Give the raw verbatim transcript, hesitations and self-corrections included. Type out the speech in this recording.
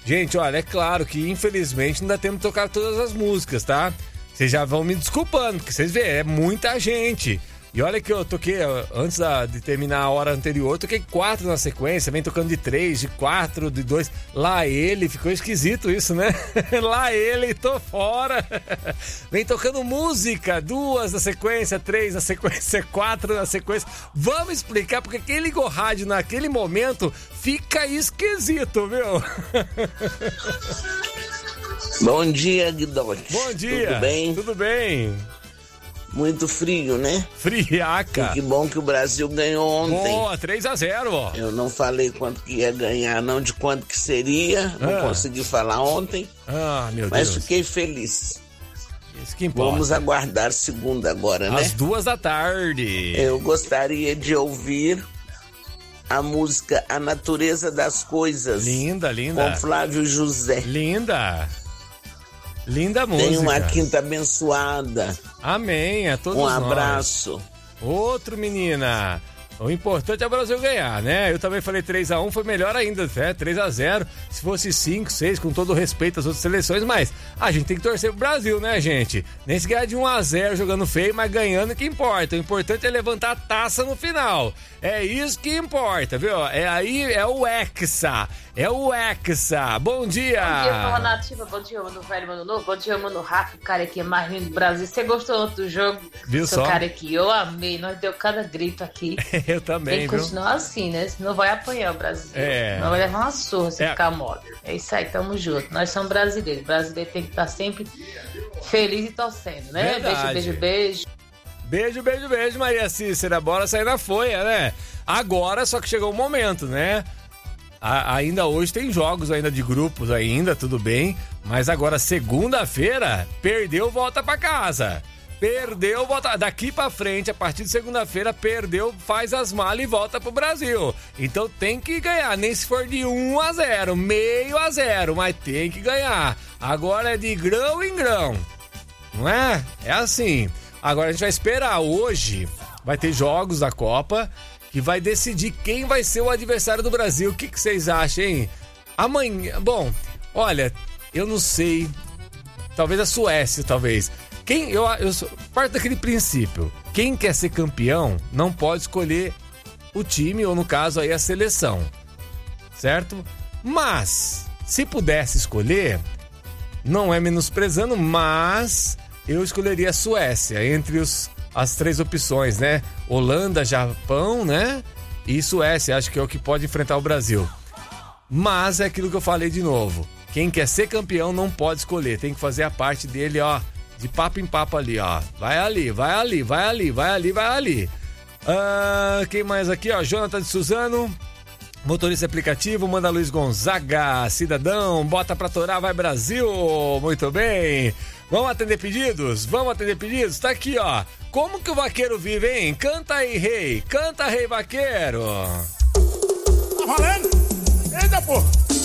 Gente, olha, é claro que infelizmente não dá tempo de tocar todas as músicas, tá? Vocês já vão me desculpando, porque vocês veem, é muita gente. E olha que eu toquei, antes da, de terminar a hora anterior, eu toquei quatro na sequência, vem tocando de três, de quatro, de dois. Lá ele, ficou esquisito isso, né? Lá ele, tô fora. Vem tocando música, duas na sequência, três na sequência, quatro na sequência. Vamos explicar, porque quem ligou rádio naquele momento fica esquisito, viu? Bom dia, Guidote. Bom dia. Tudo bem? Tudo bem. Muito frio, né? Friaca. E que bom que o Brasil ganhou ontem. Boa, três a zero, ó. Eu não falei quanto que ia ganhar, não de quanto que seria. Não ah. consegui falar ontem. Ah, meu mas Deus. Mas fiquei feliz. Isso que importa. Vamos aguardar segunda agora, né? Às duas da tarde. Eu gostaria de ouvir a música A Natureza das Coisas. Linda, linda. Com Flávio José. Linda. Linda música. Tenha uma quinta abençoada. Amém, a todos nós. Um abraço. Outro, menina. O importante é o Brasil ganhar, né? Eu também falei três a um, foi melhor ainda, né? três a zero. Se fosse cinco, seis, com todo o respeito às outras seleções, mas a gente tem que torcer pro Brasil, né, gente? Nem se ganhar de um a zero jogando feio, mas ganhando que importa. O importante é levantar a taça no final. É isso que importa, viu? É aí, é o Hexa. É o Hexa. Bom dia. Bom dia, Forró Nativa. Bom dia, mano velho, mano novo. Bom dia, mano Rafa, carequinha mais lindo do Brasil. Você gostou do jogo? Viu Seu só? carequinha, eu amei. Nós deu cada grito aqui. Eu também, tem que viu? continuar assim, né? Senão vai apanhar o Brasil. É. Não vai levar uma surra se É. ficar mole. É isso aí, tamo junto. Nós somos brasileiros. O brasileiro tem que estar sempre feliz e torcendo, né? Verdade. Beijo, beijo, beijo. Beijo, beijo, beijo, Maria Cícera. Bora sair na folha, né? Agora, só que chegou o momento, né? A, ainda hoje tem jogos ainda de grupos ainda, tudo bem. Mas agora, segunda-feira, perdeu, volta pra casa. Perdeu, volta. Daqui pra frente, a partir de segunda-feira, perdeu, faz as malas e volta pro Brasil. Então tem que ganhar, nem se for de um a zero, meio a zero, mas tem que ganhar. Agora é de grão em grão, não é? É assim. Agora a gente vai esperar. Hoje vai ter jogos da Copa que vai decidir quem vai ser o adversário do Brasil. O que, que vocês acham, hein? Amanhã, bom, olha, eu não sei, talvez a Suécia, talvez. Quem, eu, eu sou, parto daquele princípio, quem quer ser campeão não pode escolher o time, ou no caso aí a seleção, certo? Mas, se pudesse escolher, não é menosprezando, mas eu escolheria a Suécia, entre os, as três opções, né? Holanda, Japão, né? E Suécia, acho que é o que pode enfrentar o Brasil. Mas é aquilo que eu falei de novo, quem quer ser campeão não pode escolher, tem que fazer a parte dele, ó, de papo em papo ali, ó. Vai ali, vai ali, vai ali, vai ali, vai ali. Ah, quem mais aqui, ó? Jonathan de Suzano, motorista aplicativo, manda Luiz Gonzaga, cidadão, bota pra torar, vai Brasil. Muito bem. Vamos atender pedidos? Vamos atender pedidos? Tá aqui, ó. Como que o vaqueiro vive, hein? Canta aí, rei. Canta, rei vaqueiro. Tá valendo? Eita, pô.